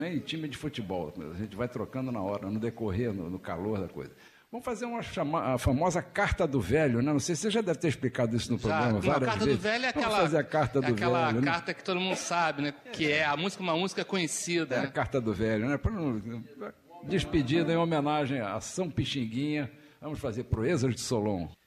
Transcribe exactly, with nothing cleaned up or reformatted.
nem time de futebol, a gente vai trocando na hora, no decorrer, no, no calor da coisa. Vamos fazer uma chama, a famosa carta do velho, né? Não sei se você já deve ter explicado isso no já, programa várias vezes. A carta do velho é aquela, Vamos fazer a carta é do aquela velho, carta né? que todo mundo sabe, né? Que é a música, uma música conhecida. É né? a carta do velho, né? Despedida em homenagem a São Pixinguinha. Vamos fazer Proezas de Solon.